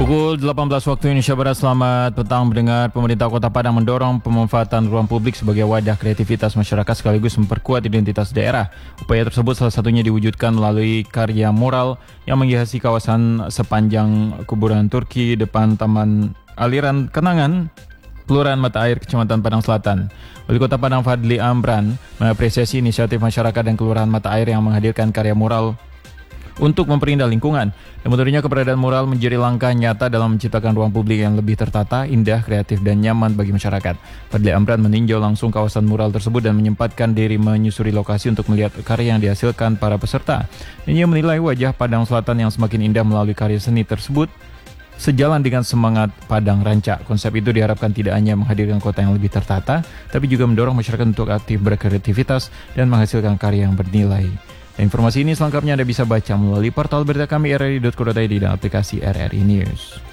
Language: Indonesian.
Pukul 18 waktu Indonesia Barat, selamat petang mendengar. Pemerintah Kota Padang mendorong pemanfaatan ruang publik sebagai wadah kreativitas masyarakat sekaligus memperkuat identitas daerah. Upaya tersebut salah satunya diwujudkan melalui karya mural yang menghiasi kawasan sepanjang kuburan Turki depan Taman Aliran Kenangan, Kelurahan Mata Air, Kecamatan Padang Selatan. Wali Kota Padang Fadli Amran mengapresiasi inisiatif masyarakat dan Kelurahan Mata Air yang menghadirkan karya mural untuk memperindah lingkungan. Dan menurutnya keberadaan mural menjadi langkah nyata dalam menciptakan ruang publik yang lebih tertata, indah, kreatif, dan nyaman bagi masyarakat. Fadli Amran meninjau langsung kawasan mural tersebut dan menyempatkan diri menyusuri lokasi untuk melihat karya yang dihasilkan para peserta. Dan ia menilai wajah Padang Selatan yang semakin indah melalui karya seni tersebut sejalan dengan semangat Padang Rancak. Konsep itu diharapkan tidak hanya menghadirkan kota yang lebih tertata, tapi juga mendorong masyarakat untuk aktif berkreativitas dan menghasilkan karya yang bernilai. Informasi ini selengkapnya Anda bisa baca melalui portal berita kami rri.co.id dan aplikasi RRI News.